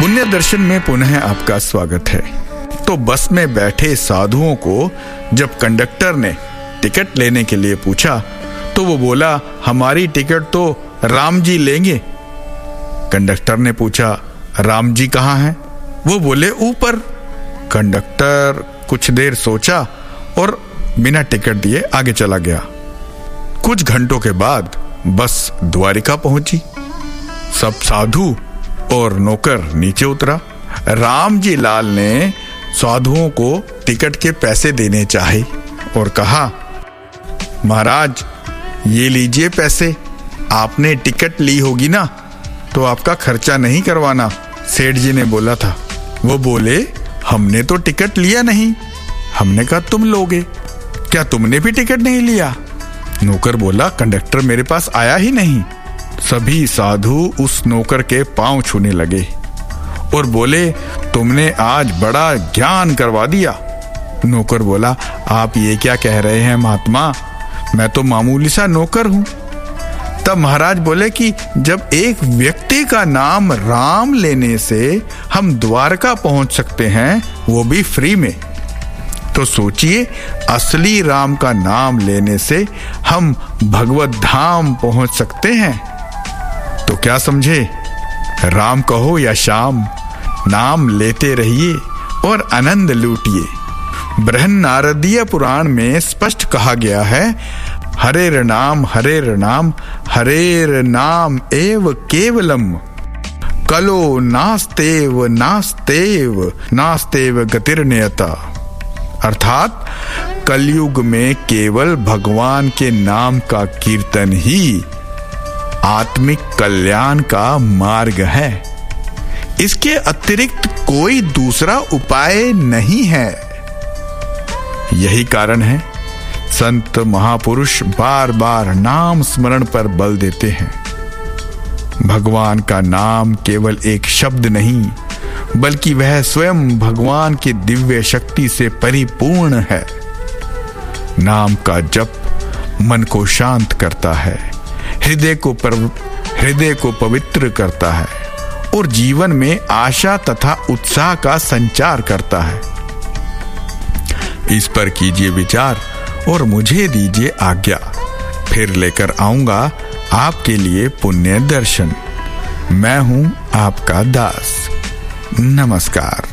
पुण्य दर्शन में पुनः आपका स्वागत है। तो बस में बैठे साधुओं को जब कंडक्टर ने टिकट लेने के लिए पूछा तो वो बोला, हमारी टिकट तो राम जी लेंगे। कंडक्टर ने पूछा, राम जी कहाँ हैं? वो बोले, ऊपर। कंडक्टर कुछ देर सोचा और बिना टिकट दिए आगे चला गया। कुछ घंटों के बाद बस द्वारिका पहुंची। सब साधु और नौकर नीचे उतरा। राम जी लाल ने साधुओं को टिकट के पैसे देने चाहे और कहा, महाराज ये लीजिए पैसे, आपने टिकट ली होगी ना, तो आपका खर्चा नहीं करवाना, सेठ जी ने बोला था। वो बोले, हमने तो टिकट लिया नहीं। हमने कहा, तुम लोगे क्या? तुमने भी टिकट नहीं लिया? नौकर बोला, कंडक्टर मेरे पास आया ही नहीं। सभी साधु उस नौकर के पांव छूने लगे और बोले, तुमने आज बड़ा ज्ञान करवा दिया। नौकर बोला, आप ये क्या कह रहे हैं महात्मा, मैं तो मामूली सा नौकर हूं। तब महाराज बोले कि जब एक व्यक्ति का नाम राम लेने से हम द्वारका पहुंच सकते हैं, वो भी फ्री में, तो सोचिए असली राम का नाम लेने से हम भगवत धाम पहुंच सकते हैं। तो क्या समझे, राम कहो या श्याम, नाम लेते रहिए और आनंद लूटिए। बृहन्नारदीय पुराण में स्पष्ट कहा गया है, हरेर नाम हरेर नाम हरेर नाम एव केवलम, कलो नास्तेव नास्तेव नास्तेव गतिर्नियता। अर्थात कलयुग में केवल भगवान के नाम का कीर्तन ही आत्मिक कल्याण का मार्ग है। इसके अतिरिक्त कोई दूसरा उपाय नहीं है। यही कारण है संत महापुरुष बार बार नाम स्मरण पर बल देते हैं। भगवान का नाम केवल एक शब्द नहीं, बल्कि वह स्वयं भगवान की दिव्य शक्ति से परिपूर्ण है। नाम का जप मन को शांत करता है, हृदय को पवित्र करता है और जीवन में आशा तथा उत्साह का संचार करता है। इस पर कीजिए विचार और मुझे दीजिए आज्ञा। फिर लेकर आऊंगा आपके लिए पुण्य दर्शन। मैं हूं आपका दास। नमस्कार।